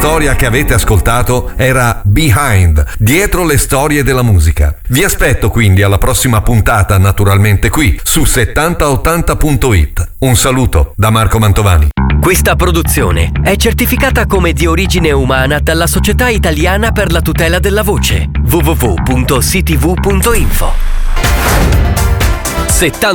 storia che avete ascoltato era Behind, dietro le storie della musica. Vi aspetto quindi alla prossima puntata, naturalmente qui, su 7080.it. Un saluto da Marco Mantovani. Questa produzione è certificata come di origine umana dalla Società Italiana per la Tutela della Voce, www.ctv.info.